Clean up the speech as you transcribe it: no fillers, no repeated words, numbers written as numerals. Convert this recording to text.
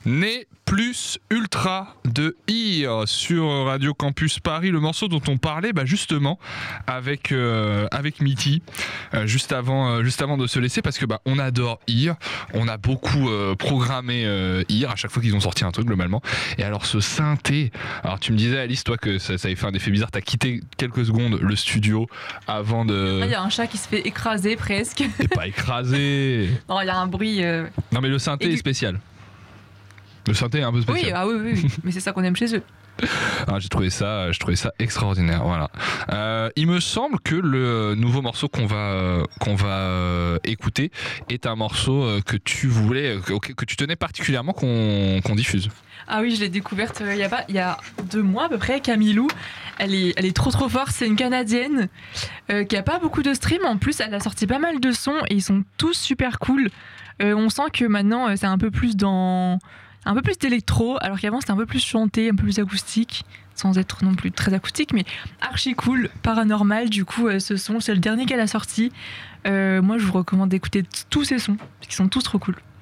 Né plus ultra de IR sur Radio Campus Paris, le morceau dont on parlait justement avec Mitty juste avant de se laisser, parce que on adore IR, on a beaucoup programmé IR à chaque fois qu'ils ont sorti un truc globalement. Et alors ce synthé, alors tu me disais Alice toi que ça avait fait un effet bizarre, t'as quitté quelques secondes le studio avant de... Il y a un chat qui se fait écraser presque. Et pas écrasé. Non, il y a un bruit... Non mais le synthé est spécial. Le synthé est un peu spécial. Oui, mais c'est ça qu'on aime chez eux. Ah, j'ai trouvé ça extraordinaire. Voilà. Il me semble que le nouveau morceau qu'on va écouter est un morceau que tu voulais, que tu tenais particulièrement qu'on diffuse. Ah oui, je l'ai découverte il y a 2 mois à peu près. Camilou, elle est trop forte. C'est une Canadienne qui a pas beaucoup de streams. En plus, elle a sorti pas mal de sons et ils sont tous super cool. On sent que maintenant c'est un peu plus d'électro, alors qu'avant c'était un peu plus chanté, un peu plus acoustique, sans être non plus très acoustique, mais archi cool, paranormal. Du coup, ce son, c'est le dernier qu'elle a sorti. Moi, je vous recommande d'écouter tous ces sons, parce qu'ils sont tous trop cool.